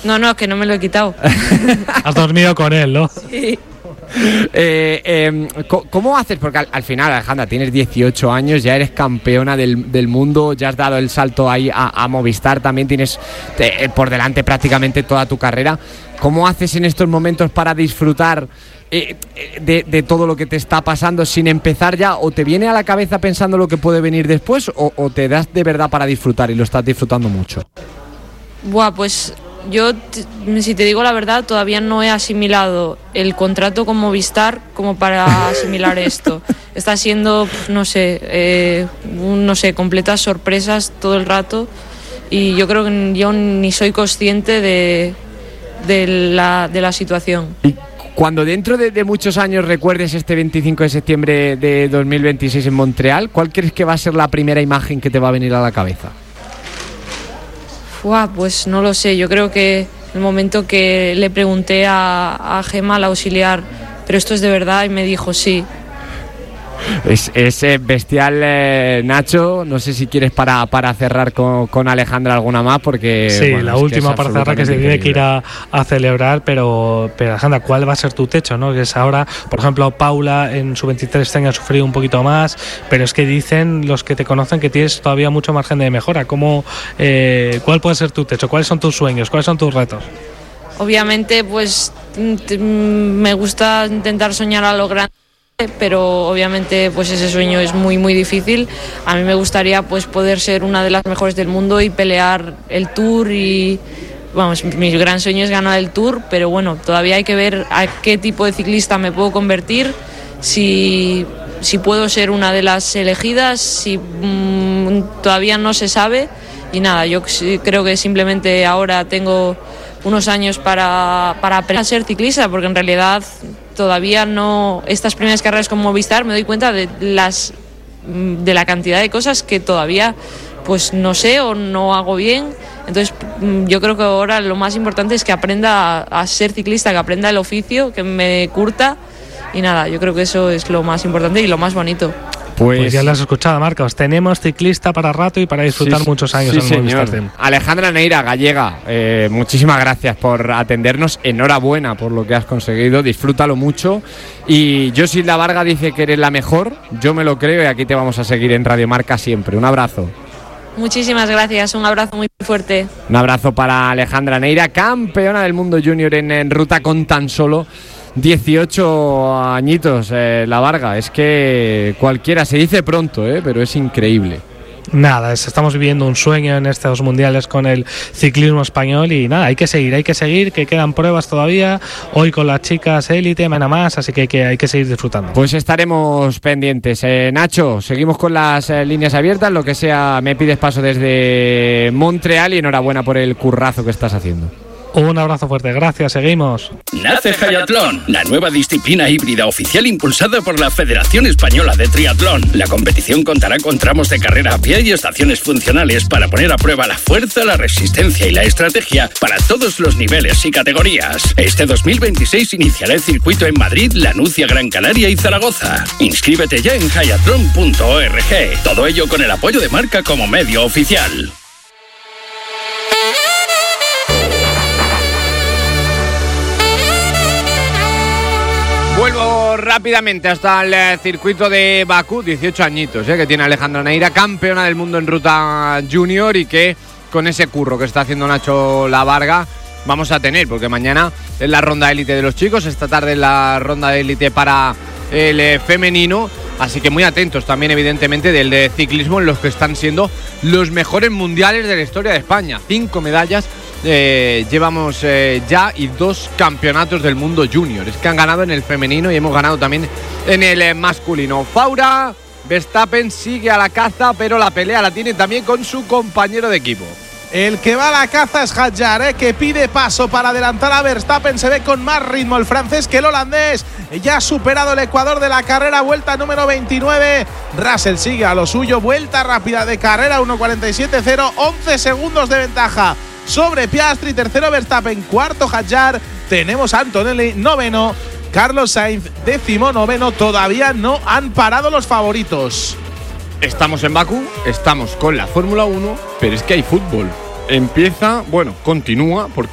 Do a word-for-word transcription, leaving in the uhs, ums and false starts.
No, no, que no me lo he quitado. Has dormido con él, ¿no? Sí. Eh, eh, ¿Cómo haces? Porque al, al final, Alejandra, tienes dieciocho años, ya eres campeona del, del mundo, ya has dado el salto ahí a, a Movistar, también tienes eh, por delante prácticamente toda tu carrera. ¿Cómo haces en estos momentos para disfrutar eh, de, de todo lo que te está pasando sin empezar ya? ¿O te viene a la cabeza pensando lo que puede venir después? ¿O, o te das de verdad para disfrutar y lo estás disfrutando mucho? Buah, pues... Yo, si te digo la verdad, todavía no he asimilado el contrato con Movistar como para asimilar esto. Está siendo, no sé, eh, un, no sé, completas sorpresas todo el rato y yo creo que yo ni soy consciente de, de, la, de la situación. Y cuando dentro de, de muchos años recuerdes este veinticinco de septiembre de dos mil veintiséis en Montreal, ¿cuál crees que va a ser la primera imagen que te va a venir a la cabeza? Uah, pues no lo sé, yo creo que el momento que le pregunté a, a Gemma, la auxiliar, ¿pero esto es de verdad? Y me dijo sí. Es, es eh, bestial, eh, Nacho. No sé si quieres para, para cerrar con, con Alejandra alguna más, porque... Sí, bueno, la es última que para cerrar, que se tiene que ir a, a celebrar, pero, pero Alejandra, ¿cuál va a ser tu techo? ¿No? Que es ahora, por ejemplo, Paula en su veintitrés tenga sufrido un poquito más, pero es que dicen los que te conocen que tienes todavía mucho margen de mejora. ¿Cómo, eh, ¿Cuál puede ser tu techo? ¿Cuáles son tus sueños? ¿Cuáles son tus retos? Obviamente, pues me gusta intentar soñar a lo grande, pero obviamente pues ese sueño es muy muy difícil. A mí me gustaría pues poder ser una de las mejores del mundo y pelear el Tour y vamos, mi gran sueño es ganar el Tour, pero bueno, todavía hay que ver a qué tipo de ciclista me puedo convertir, si, si puedo ser una de las elegidas, si mmm, todavía no se sabe y nada, yo creo que simplemente ahora tengo unos años para, para aprender a ser ciclista, porque en realidad todavía no, estas primeras carreras con Movistar me doy cuenta de las de la cantidad de cosas que todavía pues no sé o no hago bien. Entonces yo creo que ahora lo más importante es que aprenda a, a ser ciclista, que aprenda el oficio, que me curta y nada, yo creo que eso es lo más importante y lo más bonito. Pues, pues ya lo has escuchado, Marcos. Tenemos ciclista para rato y para disfrutar sí, muchos años sí, en Movistar Team. Alejandra Neira, gallega, eh, muchísimas gracias por atendernos. Enhorabuena por lo que has conseguido. Disfrútalo mucho. Y Josilda Varga dice que eres la mejor. Yo me lo creo y aquí te vamos a seguir en Radio Marca siempre. Un abrazo. Muchísimas gracias. Un abrazo muy fuerte. Un abrazo para Alejandra Neira, campeona del mundo junior en, en ruta con tan solo dieciocho añitos, eh, la Varga. Es que cualquiera, se dice pronto, eh, pero es increíble. Nada, estamos viviendo un sueño en estos mundiales con el ciclismo español y nada, hay que seguir, hay que seguir, que quedan pruebas todavía, hoy con las chicas élite, mañana más, así que hay que, hay que seguir disfrutando. Pues estaremos pendientes. Eh, Nacho, seguimos con las eh, líneas abiertas, lo que sea, me pides paso desde Montreal y enhorabuena por el currazo que estás haciendo. Un abrazo fuerte, gracias, seguimos. Nace Hayatlón, la nueva disciplina híbrida oficial impulsada por la Federación Española de Triatlón. La competición contará con tramos de carrera a pie y estaciones funcionales para poner a prueba la fuerza, la resistencia y la estrategia para todos los niveles y categorías. Este dos mil veintiséis iniciará el circuito en Madrid, La Nucia, Gran Canaria y Zaragoza. Inscríbete ya en hayatlón punto org. Todo ello con el apoyo de Marca como medio oficial. Vuelvo rápidamente hasta el eh, circuito de Bakú, dieciocho añitos eh, que tiene Alejandra Neira, campeona del mundo en ruta junior y que con ese curro que está haciendo Nacho La Varga vamos a tener, porque mañana es la ronda élite de los chicos, esta tarde es la ronda élite para el eh, femenino, así que muy atentos también evidentemente del de ciclismo en los que están siendo los mejores mundiales de la historia de España. Cinco medallas Eh, llevamos eh, ya y dos campeonatos del mundo junior. Es que han ganado en el femenino y hemos ganado también en el eh, masculino. Faura, Verstappen sigue a la caza, pero la pelea la tiene también con su compañero de equipo. El que va a la caza es Hadjar, ¿eh? Que pide paso para adelantar a Verstappen. Se ve con más ritmo el francés que el holandés. Ya ha superado el Ecuador de la carrera, vuelta número veintinueve. Russell sigue a lo suyo, vuelta rápida de carrera, uno cuarenta y siete cero, once segundos de ventaja sobre Piastri. Tercero Verstappen, cuarto Hadjar. Tenemos a Antonelli noveno, Carlos Sainz décimo noveno. Todavía no han parado los favoritos. Estamos en Bakú, estamos con la Fórmula uno, pero es que hay fútbol. Empieza, bueno, continúa, porque